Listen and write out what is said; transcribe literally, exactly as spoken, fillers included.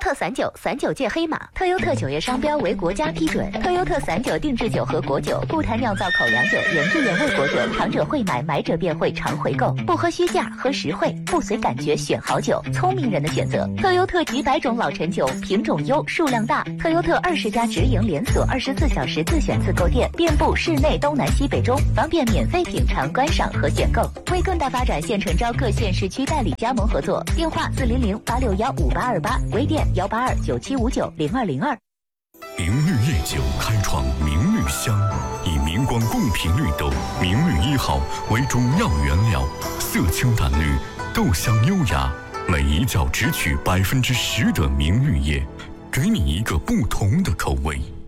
特散酒，散酒界黑马。特优特酒业商标为国家批准。特优特散酒定制酒和果酒，不谈酿造口粮酒、原汁原味果酒，尝者会买，买者便会常回购。不喝虚价，喝实惠，不随感觉选好酒，聪明人的选择。特优特几百种老陈酒，品种优，数量大。特优特二十家直营连锁，二十四小时自选自购店，遍布市内东南西北中，方便免费品尝、观赏和选购。为更大发展，现诚招各县市区代理加盟合作，电话四零零八六幺五八二八，微店幺八二九七五九零二零二。 明绿夜酒开创明绿香，以明光贡品绿豆明绿一号为主要原料，色清淡绿，豆香优雅，每一角只取百分之十的明绿叶，给你一个不同的口味。